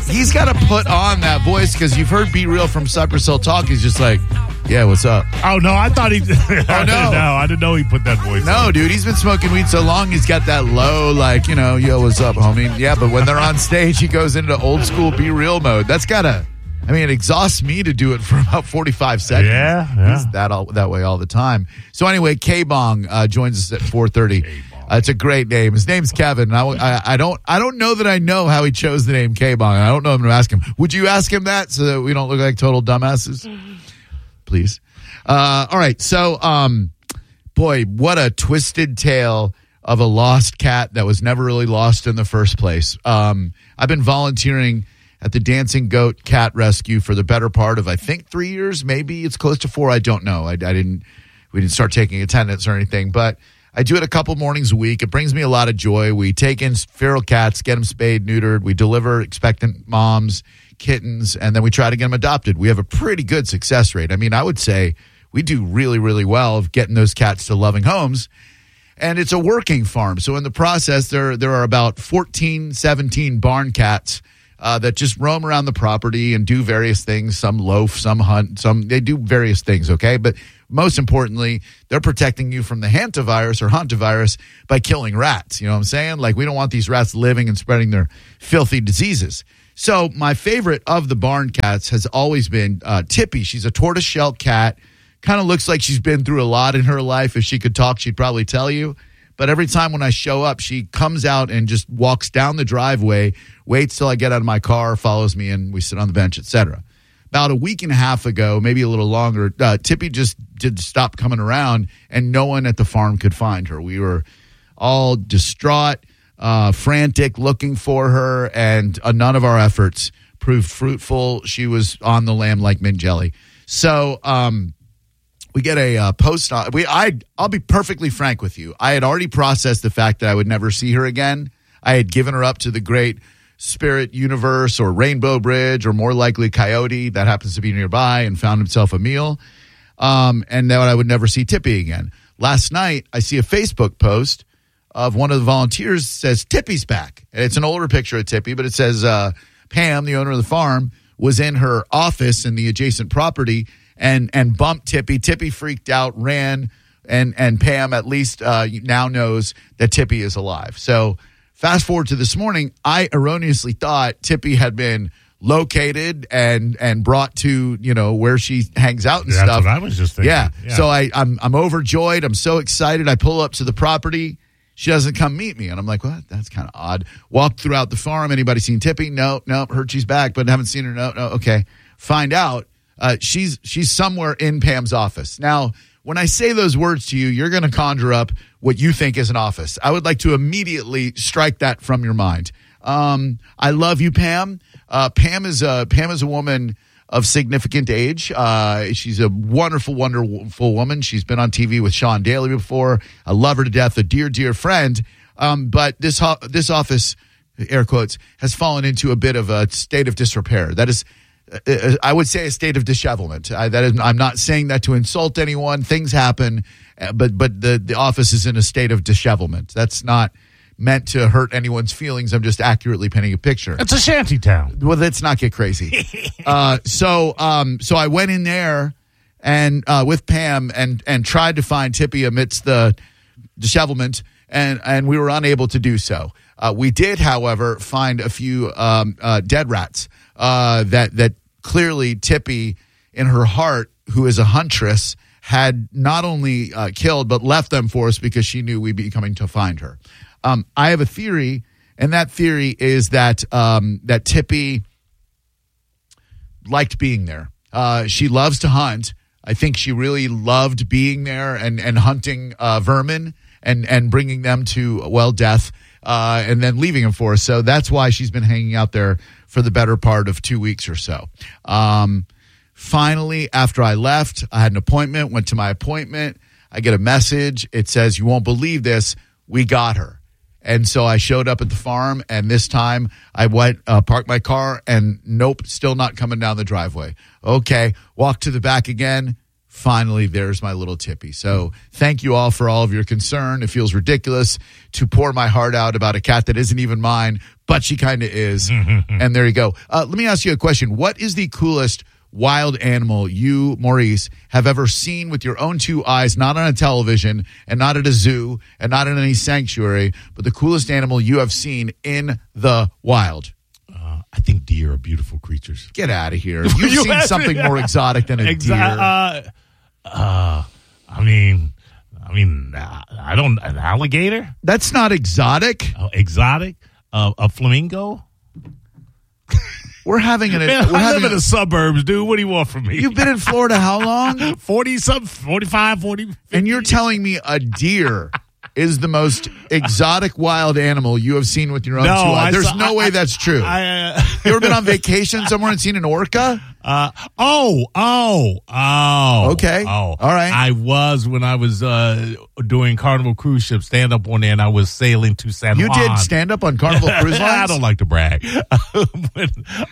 he's got to put on that voice because you've heard Be Real from Cypress Hill Talk. He's just like, yeah, what's up? Oh, no, I thought he... Oh, no. I didn't know he put that voice No, on. dude, he's been smoking weed so long, he's got that low, like, yo, what's up, homie? Yeah, but when they're on stage, he goes into old school Be Real mode. That's got to... it exhausts me to do it for about 45 seconds. Yeah. He's that way all the time. So anyway, K-Bong joins us at 4:30. It's a great name. His name's Kevin. I don't know that I know how he chose the name K-Bong. I don't know if I'm going to ask him. Would you ask him that so that we don't look like total dumbasses? Please. All right. So, boy, what a twisted tale of a lost cat that was never really lost in the first place. I've been volunteering at the Dancing Goat Cat Rescue for the better part of, I think, 3 years. Maybe it's close to 4. I don't know. We didn't start taking attendance or anything, but I do it a couple mornings a week. It brings me a lot of joy. We take in feral cats, get them spayed, neutered. We deliver expectant moms, kittens, and then we try to get them adopted. We have a pretty good success rate. I would say we do really, really well of getting those cats to loving homes. And it's a working farm. So in the process, there are about 14, 17 barn cats that just roam around the property and do various things. Some loaf, some hunt, they do various things, okay? But most importantly, they're protecting you from the hantavirus or hantavirus by killing rats. You know what I'm saying? Like, we don't want these rats living and spreading their filthy diseases. So my favorite of the barn cats has always been Tippy. She's a tortoiseshell cat. Kind of looks like she's been through a lot in her life. If she could talk, she'd probably tell you. But every time when I show up, she comes out and just walks down the driveway, waits till I get out of my car, follows me, and we sit on the bench, etc. About a week and a half ago, maybe a little longer, Tippy just did stop coming around, and no one at the farm could find her. We were all distraught, frantic, looking for her, and none of our efforts proved fruitful. She was on the lam like mint jelly. So, we get a post. I'll be perfectly frank with you. I had already processed the fact that I would never see her again. I had given her up to the great spirit universe or Rainbow Bridge or more likely Coyote that happens to be nearby and found himself a meal. And that I would never see Tippy again. Last night, I see a Facebook post of one of the volunteers says Tippy's back. And it's an older picture of Tippy, but it says Pam, the owner of the farm, was in her office in the adjacent property and bumped Tippy. Tippy freaked out, ran, and Pam at least now knows that Tippy is alive. So fast forward to this morning, I erroneously thought Tippy had been located and brought to, where she hangs out and stuff. That's what I was just thinking. Yeah. So I'm overjoyed. I'm so excited. I pull up to the property. She doesn't come meet me. And I'm like, what? That's kind of odd. Walk throughout the farm. Anybody seen Tippy? No. Heard she's back, but haven't seen her. No. Okay. Find out. She's somewhere in Pam's office. Now, when I say those words to you, you're going to conjure up what you think is an office. I would like to immediately strike that from your mind. I love you, Pam. Pam is a woman of significant age. She's a wonderful, wonderful woman. She's been on TV with Sean Daly before. I love her to death. A dear, dear friend. But this office, air quotes, has fallen into a bit of a state of disrepair. That is, I would say, a state of dishevelment. I'm not saying that to insult anyone. Things happen, but the office is in a state of dishevelment. That's not meant to hurt anyone's feelings. I'm just accurately painting a picture. It's a shanty town. Well, let's not get crazy. So I went in there and with Pam and tried to find Tippy amidst the dishevelment, and we were unable to do so. We did, however, find a few dead rats that clearly Tippy, in her heart, who is a huntress, had not only killed but left them for us because she knew we'd be coming to find her. I have a theory, and that theory is that that Tippy liked being there. She loves to hunt. I think she really loved being there and hunting vermin and bringing them to, death. And then leaving him for us. So that's why she's been hanging out there for the better part of 2 weeks or so. Finally, after I left, I had an appointment, went to my appointment. I get a message. It says, "You won't believe this. We got her." And so I showed up at the farm, and this time I went, parked my car, and nope, still not coming down the driveway. Okay, walked to the back again. finally, there's my little Tippy. So thank you all for all of your concern. It feels ridiculous to pour my heart out about a cat that isn't even mine, but she kind of is. And there you go. Let me ask you a question. What is the coolest wild animal you, Maurice, have ever seen with your own two eyes, not on a television and not at a zoo and not in any sanctuary, but the coolest animal you have seen in the wild? I think deer are beautiful creatures. Get out of here. You've seen something more exotic than a deer. I don't, an alligator? That's not exotic. Exotic? A flamingo? We're having an. Man, I live in the suburbs, dude. What do you want from me? You've been in Florida how long? 45, 40. 50. And you're telling me a deer is the most exotic wild animal you have seen with your own two eyes? There's no way that's true. You ever been on vacation somewhere and seen an orca? Okay. All right. I was when I was doing Carnival cruise ship stand up one day, and I was sailing to San Juan. You did stand up on Carnival cruise lines? I don't like to brag. But,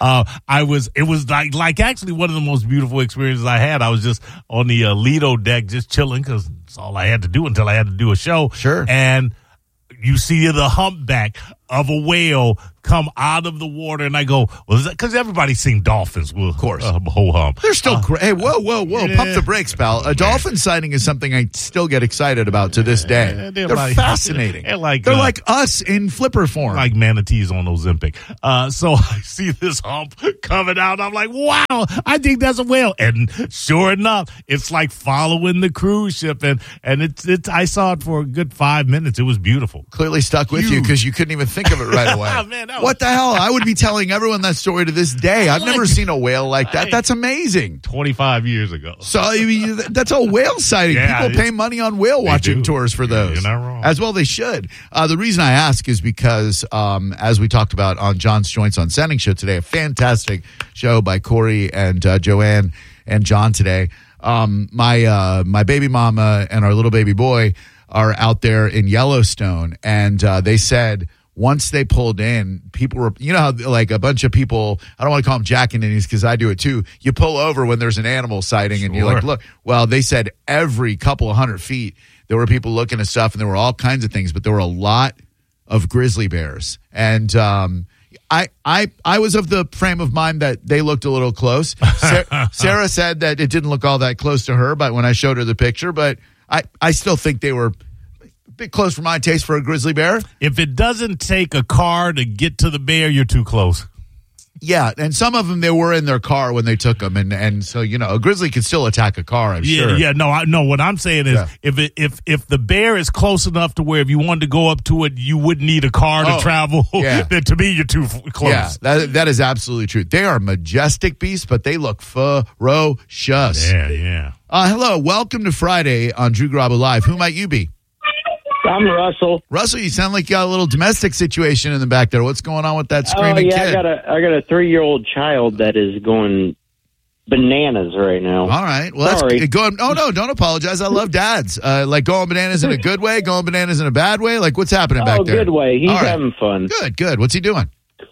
it was like actually one of the most beautiful experiences I had. I was just on the Lido deck, just chilling because that's all I had to do until I had to do a show. Sure. And you see the humpback of a whale come out of the water, and I go, well, is that because everybody's seen dolphins? Well, of course. Ho hum. They're still great. Hey, whoa. Yeah. Pump the brakes, pal. A dolphin sighting is something I still get excited about to this day. They're fascinating. They're like us in flipper form. Like manatees on Ozempic. So I see this hump coming out. I'm like, wow, I think that's a whale. And sure enough, it's like following the cruise ship. And it's I saw it for a good 5 minutes. It was beautiful. Clearly stuck with you because you couldn't even think of it right away. Man, what the hell? I would be telling everyone that story to this day. I've never seen a whale like that. That's amazing. 25 years ago. So I mean, that's a whale sighting. Yeah, people pay money on whale watching tours for those. You're not wrong. As well they should. The reason I ask is because, as we talked about on John's Joints on Sending Show today, a fantastic show by Corey and Joanne and John today. My baby mama and our little baby boy are out there in Yellowstone, and they said once they pulled in, people were, you know how like a bunch of people, I don't want to call them jackaninies because I do it too. You pull over when there's an animal sighting and you're like, look. Well, they said every couple of 100 feet, there were people looking at stuff and there were all kinds of things, but there were a lot of grizzly bears. And I was of the frame of mind that they looked a little close. Sarah said that it didn't look all that close to her, but when I showed her the picture, but I still think they were a bit close for my taste for a grizzly bear. If it doesn't take a car to get to the bear, you're too close. Yeah, and some of them, they were in their car when they took them, and so, you know, a grizzly could still attack a car, I'm sure. Yeah, no, what I'm saying is if the bear is close enough to where if you wanted to go up to it, you wouldn't need a car to travel, then to me, you're too close. Yeah, that is absolutely true. They are majestic beasts, but they look ferocious. Yeah. Hello, welcome to Friday on Drew Garabo Live. Who might you be? I'm Russell. Russell, you sound like you got a little domestic situation in the back there. What's going on with that screaming kid? I got a 3-year-old child that is going bananas right now. All right. Well, Sorry. That's good. Oh, no, don't apologize. I love dads. Like going bananas in a good way, going bananas in a bad way. Like what's happening back there? Good way. He's having fun. Good. What's he doing?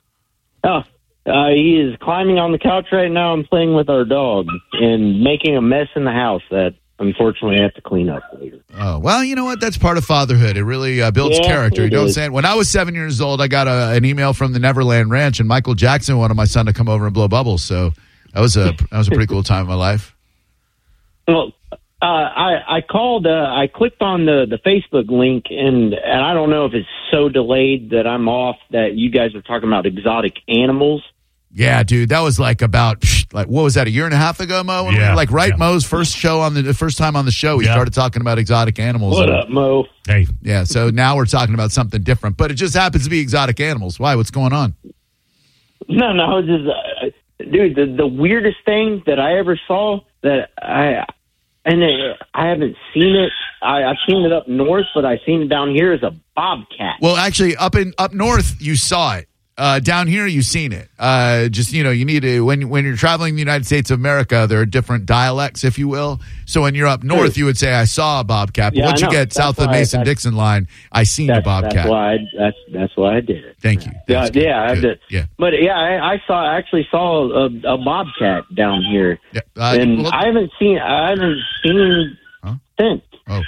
He is climbing on the couch right now and playing with our dog and making a mess in the house that unfortunately I have to clean up later. Oh, well, you know what? That's part of fatherhood. It really builds character. You know what I'm saying? When I was 7 years old, I got an email from the Neverland Ranch, and Michael Jackson wanted my son to come over and blow bubbles. So that was a pretty cool time in my life. Well, I called. I clicked on the Facebook link, and I don't know if it's so delayed that I'm off that you guys are talking about exotic animals. Yeah, dude, that was like about what was that, a year and a half ago, Mo? Mo's first show on the first time on the show, we started talking about exotic animals. What up, Mo? Hey, yeah. So now we're talking about something different, but it just happens to be exotic animals. Why? What's going on? No, just dude, the weirdest thing that I ever saw that I haven't seen it. I've seen it up north, but I've seen it down here is a bobcat. Well, actually, up north, you saw it. Down here, you've seen it. Just, you need to, when you're traveling the United States of America, there are different dialects, if you will. So when you're up north, you would say, I saw a bobcat. But once you get south of the Mason-Dixon line, I seen a bobcat. That's why I did it. Thank you. But I actually saw a bobcat down here. Yeah. I haven't seen since.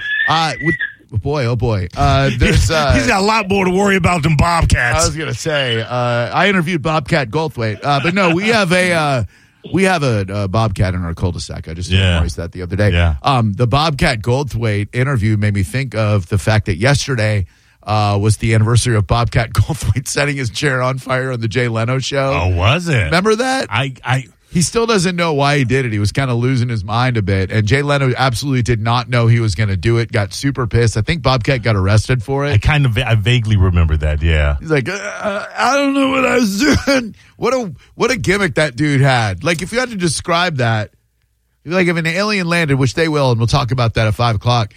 Oh boy. There's he's got a lot more to worry about than bobcats. I was gonna say I interviewed Bobcat Goldthwait, but no, we have a bobcat in our cul-de-sac. I just noticed that the other day. Yeah. The Bobcat Goldthwait interview made me think of the fact that yesterday was the anniversary of Bobcat Goldthwait setting his chair on fire on the Jay Leno show. Oh, was it? Remember that? He still doesn't know why he did it. He was kind of losing his mind a bit. And Jay Leno absolutely did not know he was going to do it, got super pissed. I think Bobcat got arrested for it. I vaguely remember that, yeah. He's like, I don't know what I was doing. What a gimmick that dude had. Like, if you had to describe that, like if an alien landed, which they will, and we'll talk about that at 5 o'clock,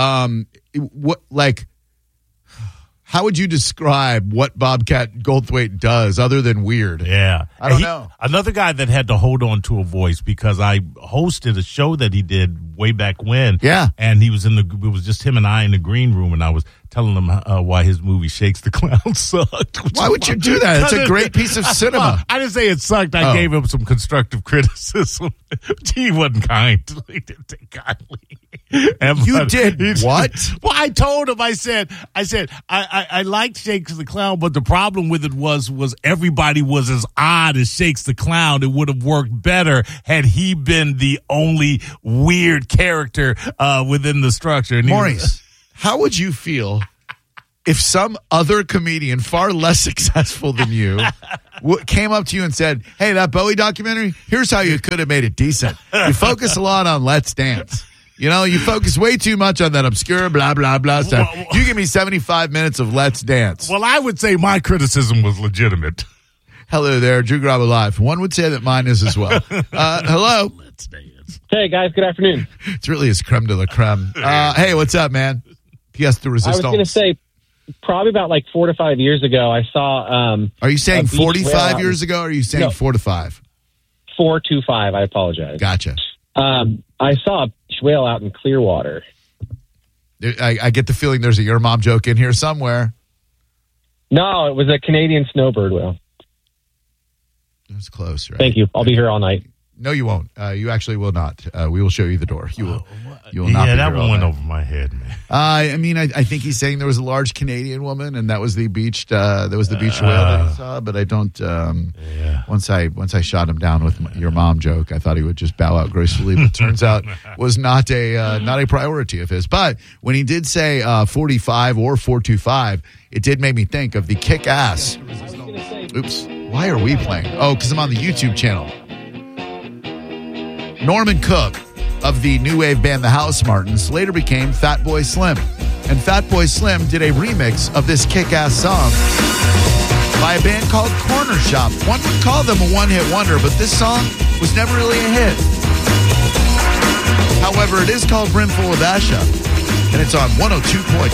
how would you describe what Bobcat Goldthwait does other than weird? Yeah. I don't know. Another guy that had to hold on to a voice because I hosted a show that he did way back when. Yeah. And it was just him and I in the green room, and I was telling him why his movie Shakes the Clown sucked. Why would you do that? It's a great piece of cinema. Well, I didn't say it sucked. I gave him some constructive criticism. He wasn't kind. He didn't take kindly. You did what? Well, I told him, I said, I liked Shakes the Clown, but the problem with it was everybody was as odd as Shakes the Clown. It would have worked better had he been the only weird character within the structure. And Maurice, how would you feel if some other comedian far less successful than you came up to you and said, hey, that Bowie documentary, here's how you could have made it decent. You focus a lot on Let's Dance. You focus way too much on that obscure blah, blah, blah stuff. You give me 75 minutes of Let's Dance. Well, I would say my criticism was legitimate. Hello there, Drew Garabo Live. One would say that mine is as well. Hello. Let's Dance. Hey, guys. Good afternoon. It's really his creme de la creme. Hey, what's up, man? Pièce de resistance. I was going to say, probably about 4 to 5 years ago, I saw... are you saying 45 years ago, or are you saying 4 to 5? 4 to 5, I apologize. Gotcha. I saw a beach whale out in Clearwater. I get the feeling there's a Your Mom joke in here somewhere. No, it was a Canadian snowbird whale. It was close, right? Thank you. I'll be here all night. No, you won't. You actually will not. We will show you the door. You will. You will not. Yeah, that one went over my head, man. I think he's saying there was a large Canadian woman, and that was the beach. That was the beach whale that he saw. But I don't. Once I shot him down with Your Mom joke, I thought he would just bow out gracefully. But it turns out was not a priority of his. But when he did say 45 or 425, it did make me think of the Kick-Ass. Oops. Why are we playing? Oh, because I'm on the YouTube channel. Norman Cook of the new wave band The House Martins later became Fatboy Slim. And Fatboy Slim did a remix of this kick-ass song by a band called Corner Shop. One would call them a one-hit wonder, but this song was never really a hit. However, it is called Brimful of Asha, and it's on 102.7